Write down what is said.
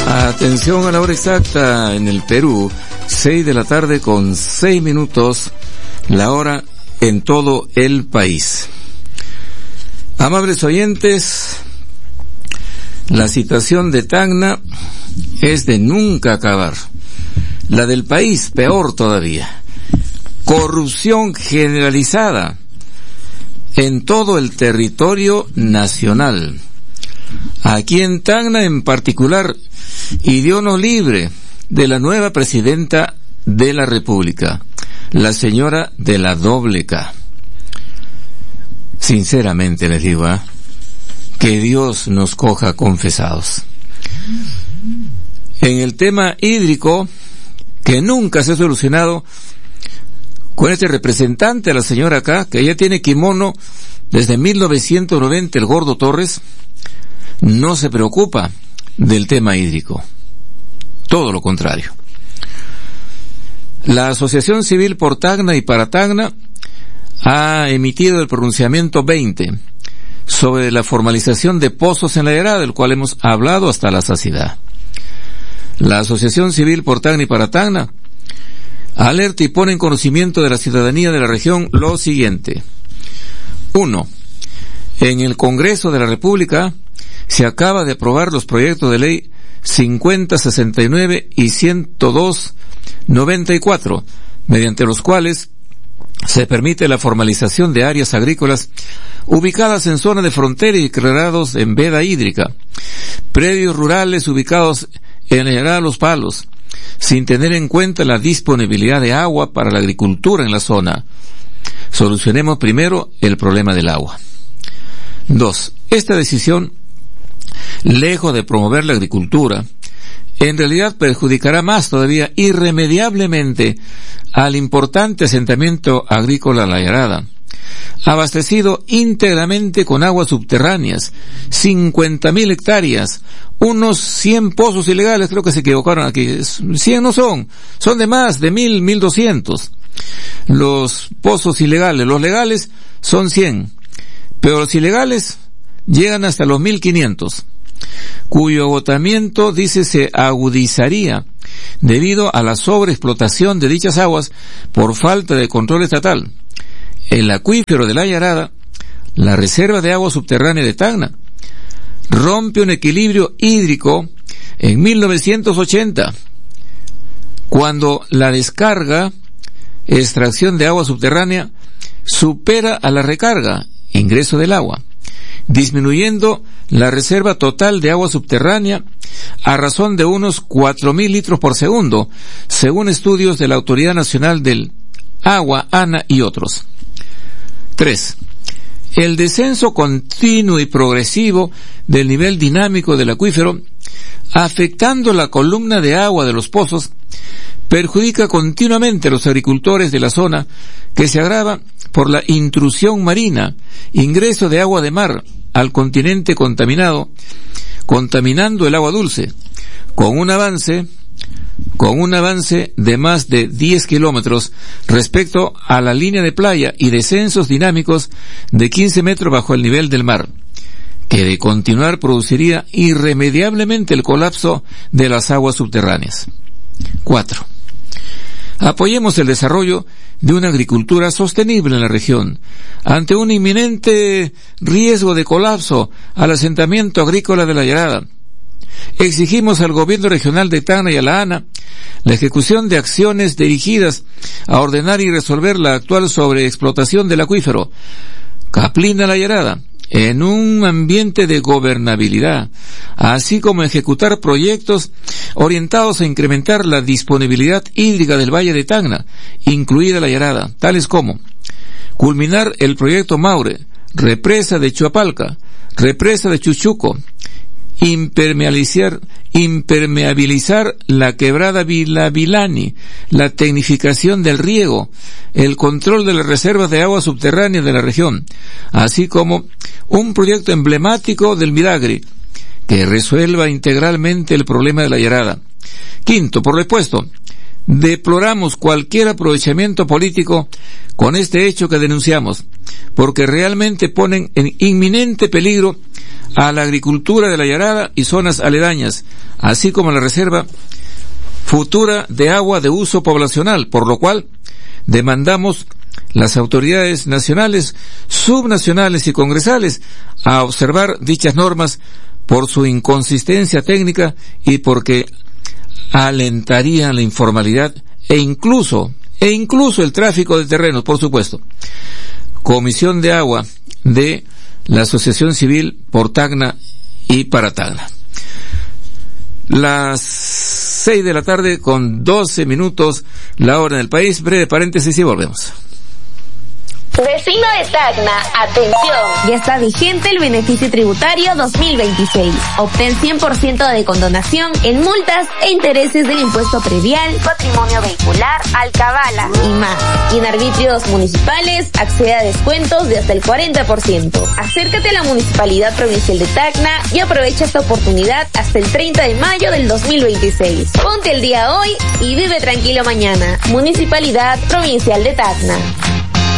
Atención a la hora exacta en el Perú, 6 de la tarde con 6 minutos, la hora en todo el país. Amables oyentes, la situación de Tacna es de nunca acabar. La del país, peor todavía. Corrupción generalizada en todo el territorio nacional. Aquí en Tacna en particular, y Dios nos libre de la nueva presidenta de la República, la señora de la doble K. Sinceramente les digo, que Dios nos coja confesados. En el tema hídrico, que nunca se ha solucionado con este representante, la señora K, que ella tiene kimono desde 1990, el Gordo Torres, no se preocupa del tema hídrico. Todo lo contrario. La Asociación Civil por Tacna y para Tacna ha emitido el pronunciamiento 20 sobre la formalización de pozos en la Llayarada, del cual hemos hablado hasta la saciedad. La Asociación Civil por Tacna y para Tacna alerta y pone en conocimiento de la ciudadanía de la región lo siguiente. 1. En el Congreso de la República se acaba de aprobar los proyectos de ley 5069 y 10294, mediante los cuales se permite la formalización de áreas agrícolas ubicadas en zona de frontera y declarados en veda hídrica, predios rurales ubicados en la Llayarada Los Palos, sin tener en cuenta la disponibilidad de agua para la agricultura en la zona. Solucionemos primero el problema del agua. 2. Esta decisión, lejos de promover la agricultura, en realidad perjudicará más todavía irremediablemente al importante asentamiento agrícola La Llayarada, abastecido íntegramente con aguas subterráneas, 50.000 hectáreas, unos 100 pozos ilegales, creo que se equivocaron aquí, 100 no son de más, de 1.200. Los pozos ilegales, los legales son 100, pero los ilegales llegan hasta los 1.500, cuyo agotamiento, dice, se agudizaría debido a la sobreexplotación de dichas aguas por falta de control estatal. El acuífero de La Llayarada, la reserva de agua subterránea de Tacna, rompe un equilibrio hídrico en 1980, cuando la descarga, extracción de agua subterránea, supera a la recarga, ingreso del agua, disminuyendo la reserva total de agua subterránea a razón de unos 4.000 litros por segundo, según estudios de la Autoridad Nacional del Agua, ANA y otros. 3. El descenso continuo y progresivo del nivel dinámico del acuífero, afectando la columna de agua de los pozos, perjudica continuamente a los agricultores de la zona, que se agrava por la intrusión marina, ingreso de agua de mar al continente contaminado, contaminando el agua dulce, con un avance de más de 10 kilómetros respecto a la línea de playa y descensos dinámicos de 15 metros bajo el nivel del mar, que de continuar produciría irremediablemente el colapso de las aguas subterráneas. 4. Apoyemos el desarrollo de una agricultura sostenible en la región, ante un inminente riesgo de colapso al asentamiento agrícola de La Llayarada. Exigimos al gobierno regional de Tacna y a la ANA la ejecución de acciones dirigidas a ordenar y resolver la actual sobreexplotación del acuífero Caplina La Llayarada en un ambiente de gobernabilidad, así como ejecutar proyectos orientados a incrementar la disponibilidad hídrica del Valle de Tacna, incluida La Llayarada, tales como culminar el proyecto Maure, represa de Chuapalca, represa de Chuchuco, impermeabilizar la quebrada Vilani, la tecnificación del riego, el control de las reservas de agua subterránea de la región, así como un proyecto emblemático del Midagri, que resuelva integralmente el problema de La Llayarada. 5. Por lo expuesto, deploramos cualquier aprovechamiento político con este hecho que denunciamos, porque realmente ponen en inminente peligro a la agricultura de la Yarada y zonas aledañas, así como la reserva futura de agua de uso poblacional, por lo cual demandamos las autoridades nacionales, subnacionales y congresales a observar dichas normas por su inconsistencia técnica y porque alentarían la informalidad e incluso el tráfico de terrenos, por supuesto. Comisión de Agua de la Asociación Civil por Tacna y para Tacna. Las 6 de la tarde con 12 minutos, la hora en el país. Breve paréntesis y volvemos. Vecino de Tacna, atención. Ya está vigente el beneficio tributario 2026. Obtén 100% de condonación en multas e intereses del impuesto predial, patrimonio vehicular, alcabala y más. Y en arbitrios municipales accede a descuentos de hasta el 40%. Acércate a la Municipalidad Provincial de Tacna y aprovecha esta oportunidad hasta el 30 de mayo del 2026. Ponte el día hoy y vive tranquilo mañana. Municipalidad Provincial de Tacna.